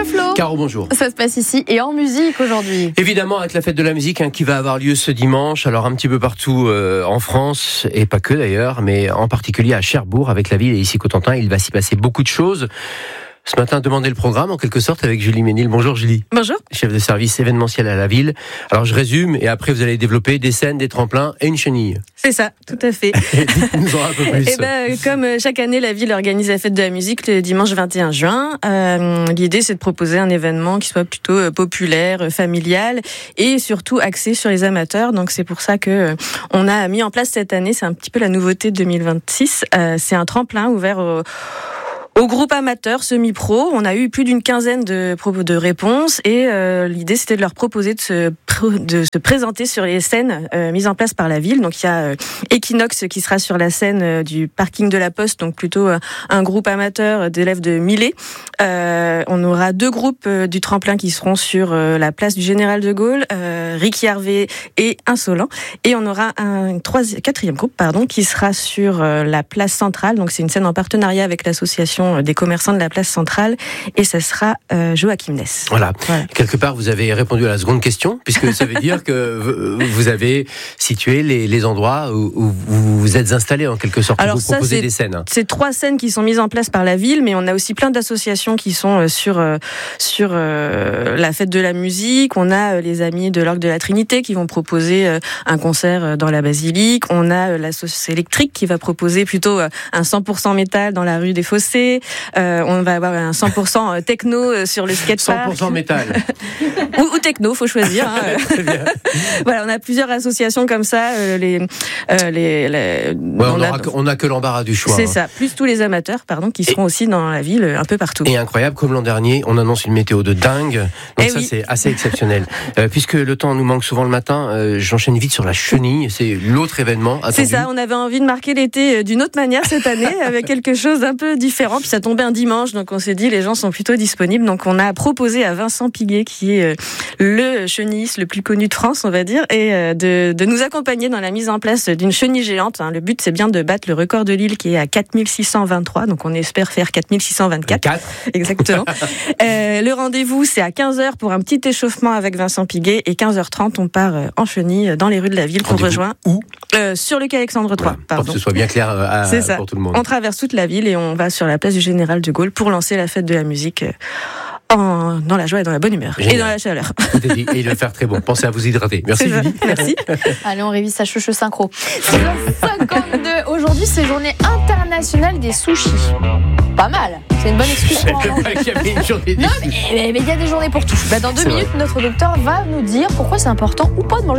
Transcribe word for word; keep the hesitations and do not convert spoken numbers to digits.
Flo. Caro, bonjour. Ça se passe ici et en musique aujourd'hui. Évidemment, avec la fête de la musique hein, qui va avoir lieu ce dimanche, alors un petit peu partout euh, en France, et pas que d'ailleurs, mais en particulier à Cherbourg, avec la ville et ici Cotentin, il va s'y passer beaucoup de choses. Ce matin, demandez le programme en quelque sorte avec Julie Ménil. Bonjour Julie. Bonjour. Chef de service événementiel à la ville. Alors je résume et après vous allez développer des scènes, des tremplins et une chenille. C'est ça, tout à fait. Dites-nous en un peu plus. Et ben, comme chaque année, la ville organise la fête de la musique le dimanche vingt et un juin. Euh, l'idée, c'est de proposer un événement qui soit plutôt populaire, familial et surtout axé sur les amateurs. Donc c'est pour ça que on a mis en place cette année, c'est un petit peu la nouveauté de deux mille vingt-six. Euh, c'est un tremplin ouvert au Au groupe amateur semi-pro. On a eu plus d'une quinzaine de, de réponses et euh, l'idée c'était de leur proposer de se, de se présenter sur les scènes euh, mises en place par la ville. Donc il y a euh, Equinox qui sera sur la scène euh, du parking de la Poste, donc plutôt euh, un groupe amateur d'élèves de Millet. Euh, on aura deux groupes euh, du tremplin qui seront sur euh, la place du Général de Gaulle, euh, Ricky Hervé et Insolent. Et on aura un troisième, quatrième groupe pardon, qui sera sur euh, la place centrale. Donc c'est une scène en partenariat avec l'association des commerçants de la place centrale et ça sera euh, Joachim Ness. Voilà. voilà. Quelque part, vous avez répondu à la seconde question, puisque ça veut dire que vous avez situé les, les endroits où, où vous vous êtes installés en quelque sorte. Alors vous ça, proposez c'est, des scènes. C'est trois scènes qui sont mises en place par la ville, mais on a aussi plein d'associations qui sont sur sur euh, la fête de la musique. On a les amis de l'Orgue de la Trinité qui vont proposer un concert dans la basilique. On a la Sauce électrique qui va proposer plutôt un cent pour cent métal dans la rue des Fossés. Euh, on va avoir un cent pour cent techno sur le skatepark. cent pour cent métal. ou, ou techno, faut choisir. Hein. Très bien. Voilà, on a plusieurs associations comme ça. Euh, les, euh, les, les, ouais, on, on, a, a, on a que l'embarras du choix. C'est hein. ça, plus tous les amateurs, pardon, qui seront et, aussi dans la ville, un peu partout. Et incroyable, comme l'an dernier, on annonce une météo de dingue. Donc et ça, oui. c'est assez exceptionnel. euh, puisque le temps nous manque souvent le matin, euh, j'enchaîne vite sur la chenille. C'est l'autre événement attendu. C'est ça, on avait envie de marquer l'été d'une autre manière cette année, avec quelque chose d'un peu différent. Puis ça tombait un dimanche, donc on s'est dit les gens sont plutôt disponibles. Donc on a proposé à Vincent Piguet, qui est le chenilliste le plus connu de France, on va dire, et de, de nous accompagner dans la mise en place d'une chenille géante. Le but, c'est bien de battre le record de Lille qui est à quatre mille six cent vingt-trois, donc on espère faire quatre mille six cent vingt-quatre. quatre Exactement. euh, le rendez-vous, c'est à quinze heures pour un petit échauffement avec Vincent Piguet, et quinze heures trente, on part en chenille dans les rues de la ville pour rejoindre où euh, sur le quai Alexandre trois. Voilà, pour que ce soit bien clair à, c'est ça. Pour tout le monde. On traverse toute la ville et on va sur la place du Général de Gaulle pour lancer la fête de la musique en, dans la joie et dans la bonne humeur. Génial. Et dans la chaleur. Tout est dit. Et il va faire très bon. Pensez à vous hydrater. Merci Julie. Merci. Allez, on révise sa chouchou synchro. six heures cinquante-deux. Aujourd'hui, c'est journée internationale des sushis. Pas mal. C'est une bonne excuse pour en manger. Il y avait une journée des non, mais il y a des journées pour tout. Bah, dans deux c'est minutes, vrai. Notre docteur va nous dire pourquoi c'est important ou pas de manger